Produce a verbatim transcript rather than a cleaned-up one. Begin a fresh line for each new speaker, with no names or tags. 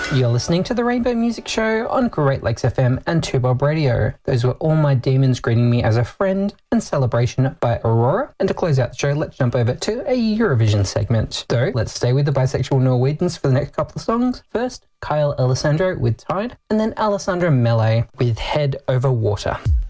You're listening to the Rainbow Music Show on Great Lakes F M and two Bob Radio. Those were All My Demons Greeting Me as a Friend and Celebration by Aurora. And to close out the show, let's jump over to a Eurovision segment. So let's stay with the bisexual Norwegians for the next couple of songs. First, Kyle Alessandro with Tide, and then Alessandro Mele with Head Over Water.